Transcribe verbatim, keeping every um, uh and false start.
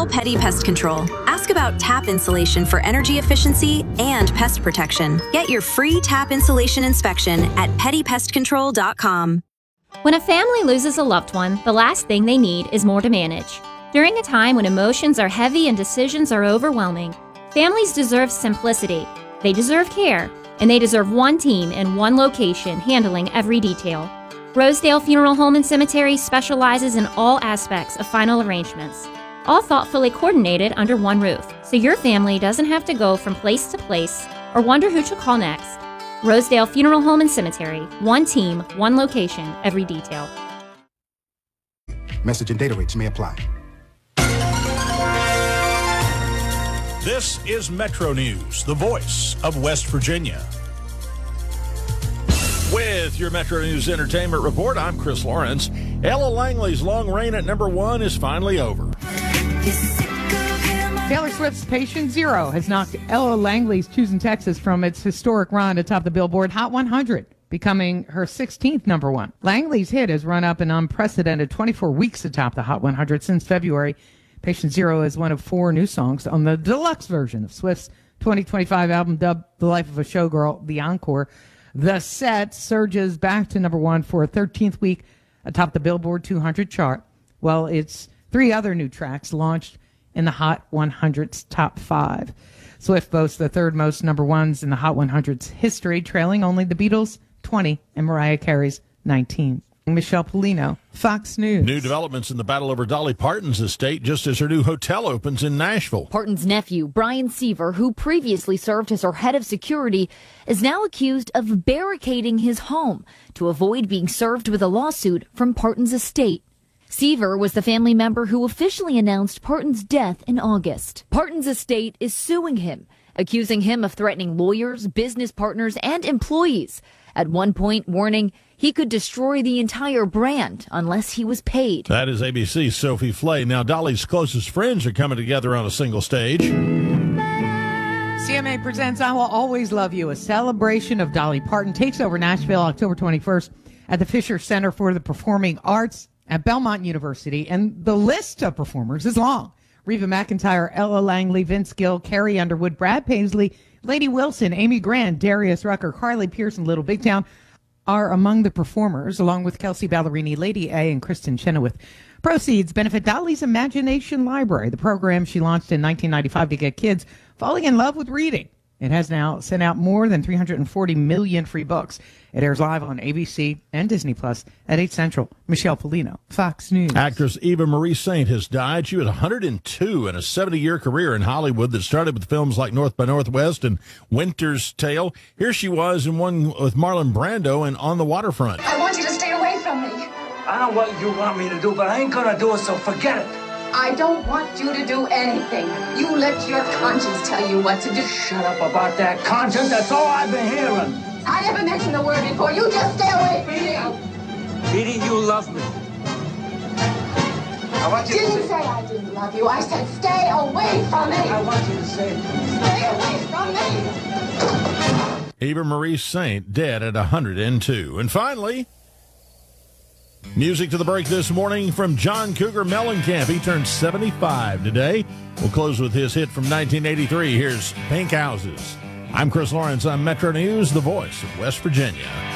Call Petty Pest Control. Ask about tap insulation for energy efficiency and pest protection. Get your free tap insulation inspection at petty pest control dot com. When a family loses a loved one, the last thing they need is more to manage. During a time when emotions are heavy and decisions are overwhelming, families deserve simplicity. They deserve care, and they deserve one team in one location handling every detail. Rosedale Funeral Home and Cemetery specializes in all aspects of final arrangements, all thoughtfully coordinated under one roof, so your family doesn't have to go from place to place or wonder who to call next. Rosedale Funeral Home and Cemetery, one team, one location, every detail. Message and data rates may apply. This is Metro News, the voice of West Virginia. With your Metro News Entertainment Report, I'm Chris Lawrence. Ella Langley's long reign at number one is finally over. Taylor Swift's Patient Zero has knocked Ella Langley's Choosing Texas from its historic run atop the Billboard Hot one hundred, becoming her sixteenth number one. Langley's hit has run up an unprecedented twenty-four weeks atop the Hot one hundred since February. Patient Zero is one of four new songs on the deluxe version of Swift's twenty twenty-five album dubbed The Life of a Showgirl, The Encore. The set surges back to number one for a thirteenth week atop the Billboard two hundred chart, while its three other new tracks launched in the Hot one hundred's top five. Swift boasts the third most number ones in the Hot one hundred's history, trailing only the Beatles' twenty and Mariah Carey's nineteen. Michelle Polino, Fox News. New developments in the battle over Dolly Parton's estate just as her new hotel opens in Nashville. Parton's nephew, Brian Seaver, who previously served as her head of security, is now accused of barricading his home to avoid being served with a lawsuit from Parton's estate. Seaver was the family member who officially announced Parton's death in August. Parton's estate is suing him, accusing him of threatening lawyers, business partners, and employees. At one point, warning he could destroy the entire brand unless he was paid. That is A B C's Sophie Flay. Now, Dolly's closest friends are coming together on a single stage. C M A presents I Will Always Love You, a celebration of Dolly Parton, takes over Nashville October twenty-first at the Fisher Center for the Performing Arts at Belmont University. And the list of performers is long. Reba McEntire, Ella Langley, Vince Gill, Carrie Underwood, Brad Paisley, Lady Wilson, Amy Grant, Darius Rucker, Carly Pearson, Little Big Town are among the performers, along with Kelsey Ballerini, Lady A, and Kristen Chenoweth. Proceeds benefit Dolly's Imagination Library, the program she launched in nineteen ninety-five to get kids falling in love with reading. It has now sent out more than three hundred forty million free books. It airs live on A B C and Disney Plus at eight Central. Michelle Polino, Fox News. Actress Eva Marie Saint has died. She was one hundred two in a seventy-year career in Hollywood that started with films like North by Northwest and Winter's Tale. Here she was in one with Marlon Brando and On the Waterfront. I want you to stay away from me. I know what you want me to do, but I ain't gonna do it, so forget it. I don't want you to do anything. You let your conscience tell you what to do. Shut up about that conscience. That's all I've been hearing. I never mentioned the word before. You just stay away from me. Edie, you love me. I want you Didn't to say... say I didn't love you. I said stay away from me. I want you to say it. Stay away from me. Eva Marie Saint dead at one hundred two. And finally, music to the break this morning from John Cougar Mellencamp. He turned seventy-five today. We'll close with his hit from nineteen eighty-three. Here's Pink Houses. I'm Chris Lawrence on Metro News, the voice of West Virginia.